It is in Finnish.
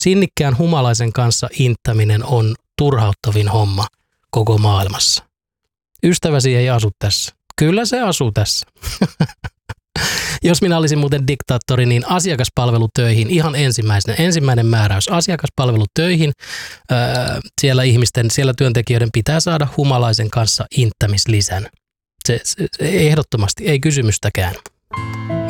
Sinnikkään humalaisen kanssa inttäminen on turhauttavin homma koko maailmassa. Ystäväsi ei asu tässä. Kyllä se asuu tässä. Jos minä olisin muuten diktaattori, niin asiakaspalvelutöihin ihan ensimmäinen määräys. Asiakaspalvelutöihin siellä työntekijöiden pitää saada humalaisen kanssa inttämislisän. Se ehdottomasti, ei kysymystäkään.